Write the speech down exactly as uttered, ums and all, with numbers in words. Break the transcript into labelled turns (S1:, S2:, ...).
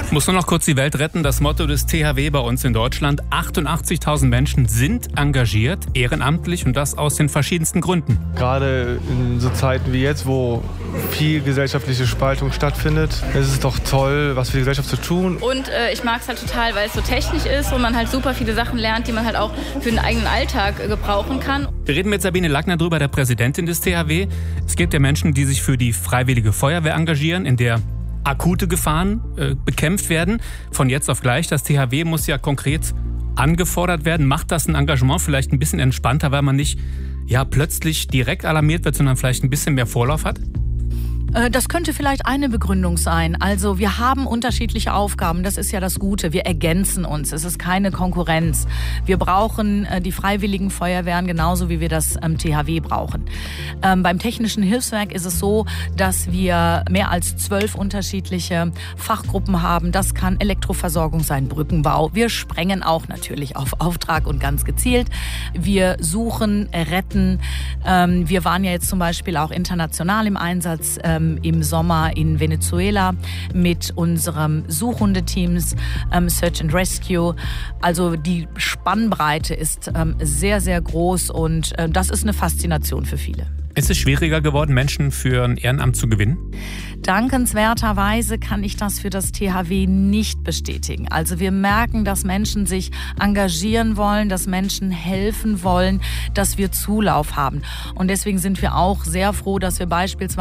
S1: Muss nur noch kurz die Welt retten. Das Motto des T H W bei uns in Deutschland. achtundachtzigtausend Menschen sind engagiert, ehrenamtlich, und das aus den verschiedensten Gründen.
S2: Gerade in so Zeiten wie jetzt, wo viel gesellschaftliche Spaltung stattfindet, ist es doch toll, was für die Gesellschaft zu tun.
S3: Und äh, ich mag es halt total, weil es so technisch ist und man halt super viele Sachen lernt, die man halt auch für den eigenen Alltag äh, gebrauchen kann.
S1: Wir reden mit Sabine Lackner drüber, der Präsidentin des T H W. Es gibt ja Menschen, die sich für die Freiwillige Feuerwehr engagieren, in der akute Gefahren äh, bekämpft werden. Von jetzt auf gleich. Das T H W muss ja konkret angefordert werden. Macht das ein Engagement vielleicht ein bisschen entspannter, weil man nicht ja, plötzlich direkt alarmiert wird, sondern vielleicht ein bisschen mehr Vorlauf hat?
S4: Das könnte vielleicht eine Begründung sein. Also wir haben unterschiedliche Aufgaben, das ist ja das Gute. Wir ergänzen uns, es ist keine Konkurrenz. Wir brauchen die freiwilligen Feuerwehren genauso, wie wir das ähm, T H W brauchen. Ähm, beim Technischen Hilfswerk ist es so, dass wir mehr als zwölf unterschiedliche Fachgruppen haben. Das kann Elektroversorgung sein, Brückenbau. Wir sprengen auch natürlich auf Auftrag und ganz gezielt. Wir suchen, retten. Ähm, wir waren ja jetzt zum Beispiel auch international im Einsatz, ähm, im Sommer in Venezuela mit unserem Suchhundeteams, ähm, Search and Rescue. Also die Spannbreite ist ähm, sehr, sehr groß und äh, das ist eine Faszination für viele.
S1: Ist es schwieriger geworden, Menschen für ein Ehrenamt zu gewinnen?
S4: Dankenswerterweise kann ich das für das T H W nicht bestätigen. Also wir merken, dass Menschen sich engagieren wollen, dass Menschen helfen wollen, dass wir Zulauf haben. Und deswegen sind wir auch sehr froh, dass wir beispielsweise